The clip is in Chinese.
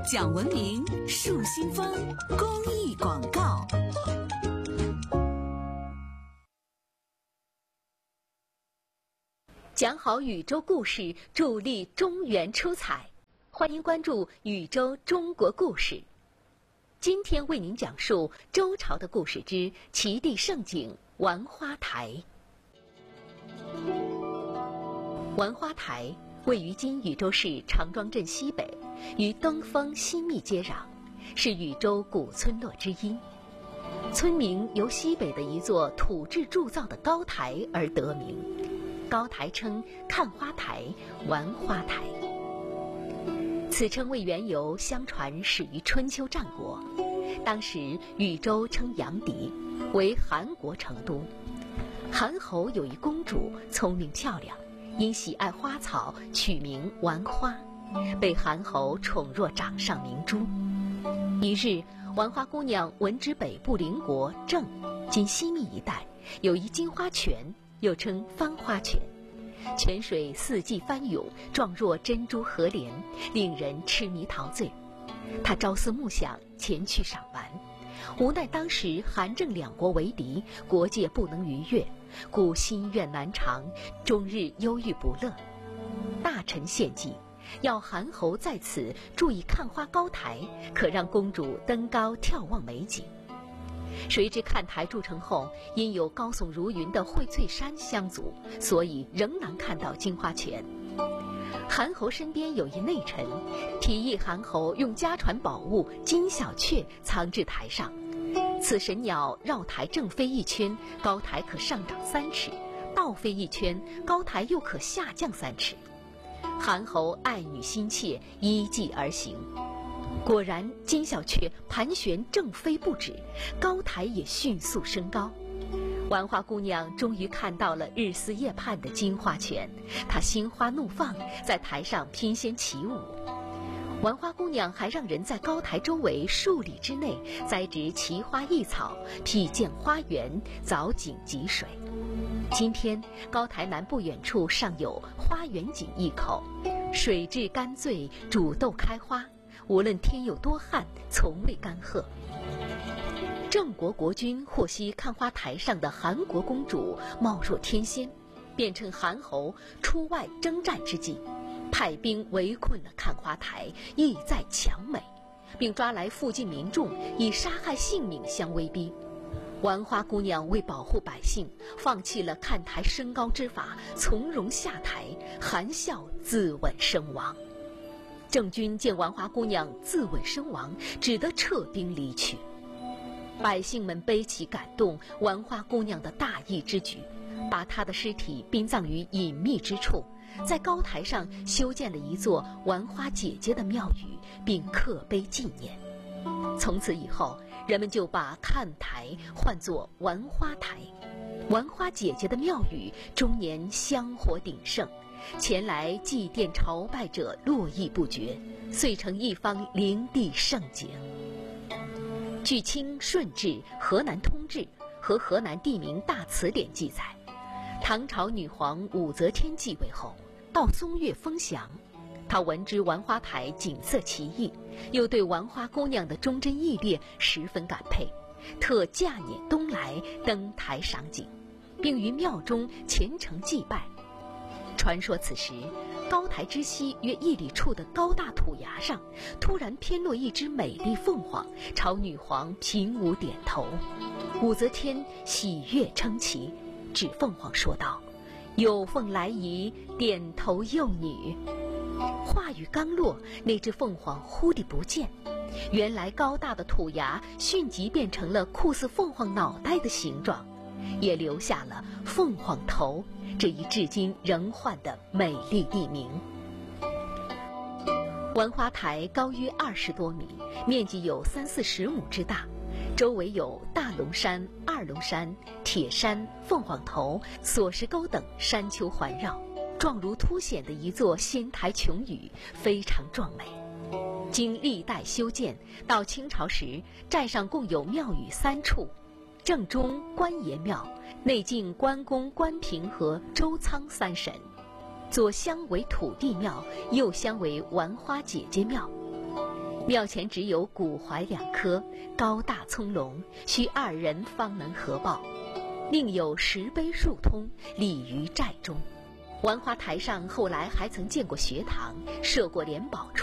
讲文明，树新风，公益广告。 讲好宇宙故事，助力中原出彩。欢迎关注宇宙中国故事。今天为您讲述周朝的故事之齐地盛景玩花台。玩花台位于今禹州市长庄镇西北，与登封西密接壤，是禹州古村落之一。村名由西北的一座土制铸造的高台而得名，高台称看花台、玩花台。此称谓缘由，相传始于春秋战国。当时禹州称阳翟，为韩国成都。韩侯有一公主，聪明漂亮，因喜爱花草，取名玩花，被韩侯宠若掌上明珠。一日，玩花姑娘闻知北部邻国郑（今西密一带）有一金花泉，又称翻花泉，泉水四季翻涌，状若珍珠河莲，令人痴迷陶醉。她朝思暮想，前去赏玩。无奈当时韩郑两国为敌，国界不能逾越，故心愿难偿，终日忧郁不乐。大臣献计，要韩侯在此筑一看花高台，可让公主登高眺望美景。谁知看台筑成后，因有高耸如云的荟萃山相阻，所以仍难看到金花泉。韩侯身边有一内臣，提议韩侯用家传宝物金小雀藏至台上。此神鸟绕台正飞一圈，高台可上涨3尺；倒飞一圈，高台又可下降3尺。韩侯爱女心切，依计而行。果然，金小雀盘旋正飞不止，高台也迅速升高。玩花姑娘终于看到了日思夜盼的金花泉，她心花怒放，在台上翩跹起舞。玩花姑娘还让人在高台周围数里之内栽植奇花异草，辟建花园，凿井集水。今天高台南不远处尚有花园井一口，水质甘醉，煮豆开花，无论天有多旱，从未干涸。郑国国君获悉看花台上的韩国公主貌若天仙，便趁韩侯出外征战之际，派兵围困了看花台，意在抢美，并抓来附近民众，以杀害性命相威逼。玩花姑娘为保护百姓，放弃了看台升高之法，从容下台，含笑自刎身亡。郑军见玩花姑娘自刎身亡，只得撤兵离去。百姓们悲其感动玩花姑娘的大义之举，把她的尸体殡葬于隐秘之处，在高台上修建了一座玩花姐姐的庙宇，并刻碑纪念。从此以后，人们就把看台唤作玩花台。玩花姐姐的庙宇终年香火鼎盛，前来祭奠朝拜者络绎不绝，遂成一方灵地盛景。据清顺治、河南通志和河南地名大词典记载，唐朝女皇武则天继位后，到松岳封降，她闻知玩花台景色奇异，又对玩花姑娘的忠贞义烈十分感佩，特驾辇东来登台赏景，并于庙中虔诚祭拜。传说此时高台之西约1里处的高大土崖上，突然偏落一只美丽凤凰，朝女皇平舞点头。武则天喜悦称奇，指凤凰说道：“有凤来仪，点头幼女。”话语刚落，那只凤凰忽地不见。原来高大的土崖迅即变成了酷似凤凰脑袋的形状，也留下了凤凰头这一至今仍唤的美丽地名。玩花台高约20多米，面积有30-40亩之大，周围有大龙山、二龙山、铁山、凤凰头、锁石沟等山丘环绕，状如凸显的一座仙台琼宇，非常壮美。经历代修建，到清朝时，寨上共有庙宇3处，正中关爷庙，内敬关公、关平和周仓3神，左厢为土地庙，右厢为玩花姐姐庙。 庙前只有古槐2棵，高大葱茏，需2人方能合抱。另有石碑数通，立于寨中。玩花台上后来还曾建过学堂，设过联保处。